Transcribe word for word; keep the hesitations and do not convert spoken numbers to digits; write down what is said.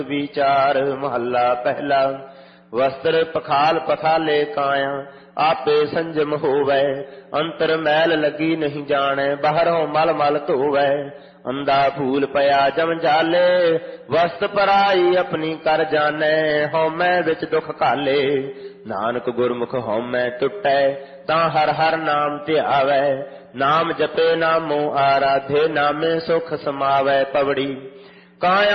विचार। महला पहला। वस्त्र पखाल पखाले काया, आपे संजम होवै। अंतर मैल लगी नहीं जाने, बाहरों मल मल धोवै। अंधा भूल पया जम जाले, वस्त पराई अपनी कर जाने। हौमै विच दुख काले, नानक गुरमुख हौमै टुटै। तां हर हर नाम ध्यावै, नाम जपे नामो आराधे। नामे सुख समावै पवड़ी। काया